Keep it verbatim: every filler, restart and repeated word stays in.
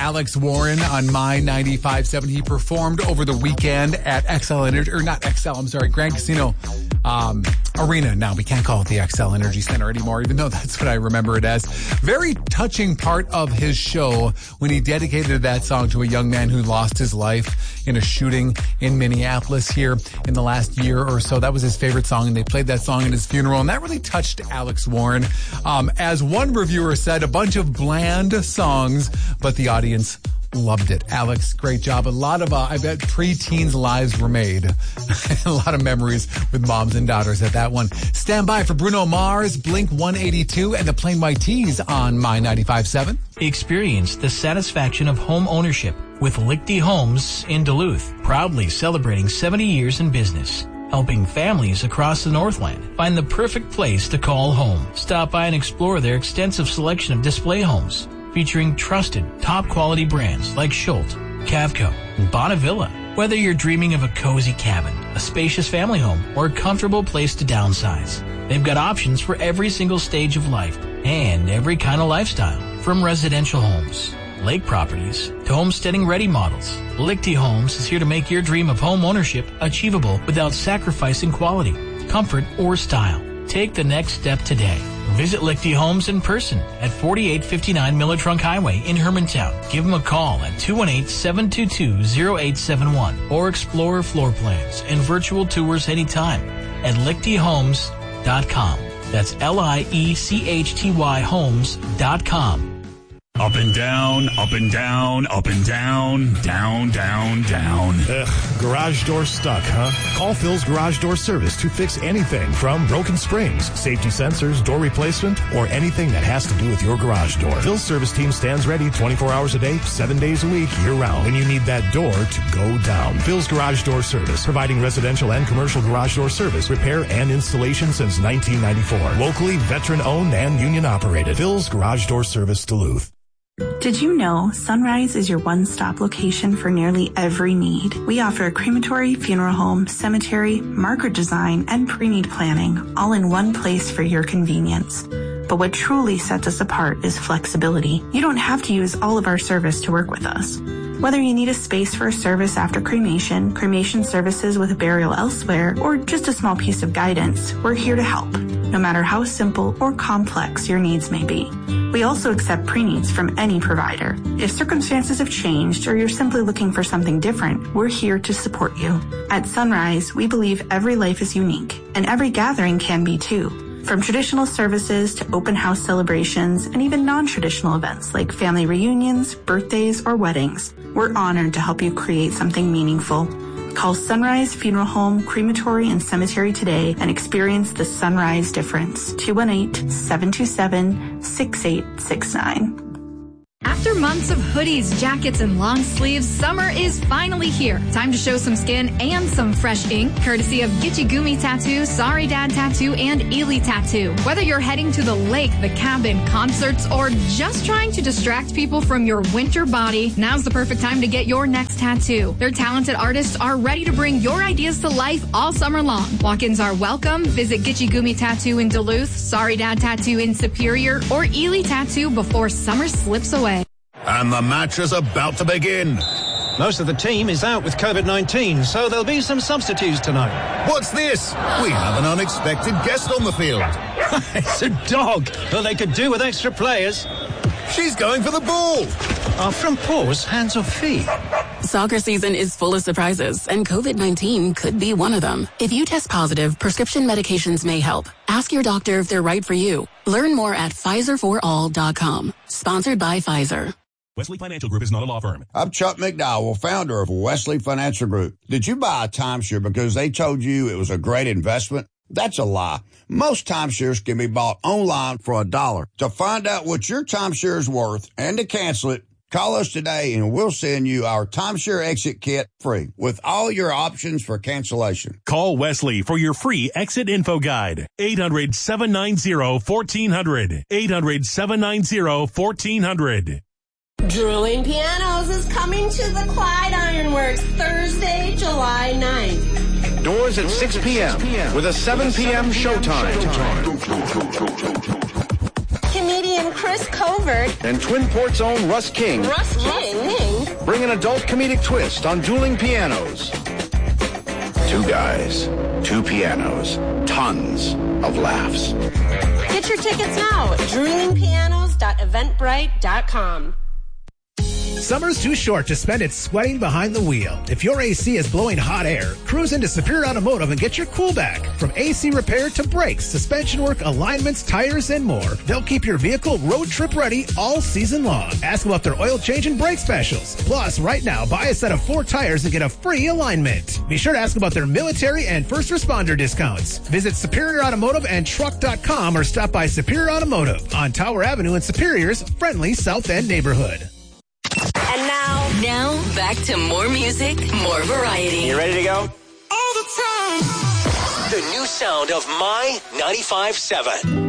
Alex Warren on My ninety-five point seven. He performed over the weekend at X L Energy, or not X L, I'm sorry, Grand Casino um, Arena. Now, we can't call it the X L Energy Center anymore, even though that's what I remember it as. Very touching part of his show when he dedicated that song to a young man who lost his life in a shooting in Minneapolis here in the last year or so. That was his favorite song, and they played that song in his funeral, and that really touched Alex Warren. Um, as one reviewer said, a bunch of bland songs, but the audience loved it. Alex, great job. A lot of, uh, I bet, preteens' lives were made. A lot of memories with moms and daughters at that one. Stand by for Bruno Mars, Blink one eighty-two, and the Plain White T's on My ninety-five point seven. Experience the satisfaction of home ownership with Lichty Homes in Duluth, proudly celebrating seventy years in business, helping families across the Northland find the perfect place to call home. Stop by and explore their extensive selection of display homes, featuring trusted, top-quality brands like Schultz, Cavco, and Bonnevilla. Whether you're dreaming of a cozy cabin, a spacious family home, or a comfortable place to downsize, they've got options for every single stage of life and every kind of lifestyle. From residential homes, lake properties, to homesteading-ready models, Lichty Homes is here to make your dream of home ownership achievable without sacrificing quality, comfort, or style. Take the next step today. Visit Lichty Homes in person at forty-eight fifty-nine Miller Trunk Highway in Hermantown. Give them a call at two one eight, seven two two, zero eight seven one or explore floor plans and virtual tours anytime at lichty homes dot com. That's L I E C H T Y homes dot com. Up and down, up and down, up and down, down, down, down. Ugh, garage door stuck, huh? Call Phil's Garage Door Service to fix anything from broken springs, safety sensors, door replacement, or anything that has to do with your garage door. Phil's service team stands ready twenty-four hours a day, seven days a week, year-round, when you need that door to go down. Phil's Garage Door Service, providing residential and commercial garage door service, repair, and installation since nineteen ninety-four. Locally, veteran-owned and union-operated. Phil's Garage Door Service, Duluth. Did you know Sunrise is your one-stop location for nearly every need? We offer a crematory, funeral home, cemetery, marker design, and pre-need planning, all in one place for your convenience. But what truly sets us apart is flexibility. You don't have to use all of our service to work with us. Whether you need a space for a service after cremation, cremation services with a burial elsewhere, or just a small piece of guidance, we're here to help, no matter how simple or complex your needs may be. We also accept pre-needs from any provider. If circumstances have changed or you're simply looking for something different, we're here to support you. At Sunrise, we believe every life is unique, and every gathering can be too. From traditional services to open house celebrations and even non-traditional events like family reunions, birthdays, or weddings, we're honored to help you create something meaningful. Call Sunrise Funeral Home, Crematory, and Cemetery today and experience the Sunrise difference. two one eight, seven two seven, six eight six nine. After months of hoodies, jackets, and long sleeves, summer is finally here. Time to show some skin and some fresh ink, courtesy of Gitchigumi Tattoo, Sorry Dad Tattoo, and Ely Tattoo. Whether you're heading to the lake, the cabin, concerts, or just trying to distract people from your winter body, now's the perfect time to get your next tattoo. Their talented artists are ready to bring your ideas to life all summer long. Walk-ins are welcome. Visit Gitchigumi Tattoo in Duluth, Sorry Dad Tattoo in Superior, or Ely Tattoo before summer slips away. And the match is about to begin. Most of the team is out with COVID nineteen, so there'll be some substitutes tonight. What's this? We have an unexpected guest on the field. It's a dog. Well, they could do with extra players. She's going for the ball. Are front paws hands or feet? Soccer season is full of surprises, and COVID nineteen could be one of them. If you test positive, prescription medications may help. Ask your doctor if they're right for you. Learn more at Pfizer for all dot com. Sponsored by Pfizer. Wesley Financial Group is not a law firm. I'm Chuck McDowell, founder of Wesley Financial Group. Did you buy a timeshare because they told you it was a great investment? That's a lie. Most timeshares can be bought online for a dollar. To find out what your timeshare is worth and to cancel it, call us today and we'll send you our timeshare exit kit free with all your options for cancellation. Call Wesley for your free exit info guide. eight hundred, seven nine zero, one four zero zero. eight hundred, seven nine zero, one four zero zero. Drooling Pianos is coming to the Clyde Ironworks Thursday, July ninth. Doors at six p.m. with a seven p.m. showtime. comedian Chris Covert. And Twin Port's own Russ King. Russ King? Russ King? Bring an adult comedic twist on dueling pianos. Two guys, two pianos, tons of laughs. Get your tickets now at drooling pianos dot eventbrite dot com. Summer's too short to spend it sweating behind the wheel. If your A C is blowing hot air, cruise into Superior Automotive and get your cool back. From A C repair to brakes, suspension work, alignments, tires, and more, they'll keep your vehicle road trip ready all season long. Ask about their oil change and brake specials. Plus, right now, buy a set of four tires and get a free alignment. Be sure to ask about their military and first responder discounts. Visit Superior Automotive and Truck dot com or stop by Superior Automotive on Tower Avenue in Superior's friendly South End neighborhood. And now, now back to more music, more variety. You ready to go? All the time. The new sound of My ninety-five point seven.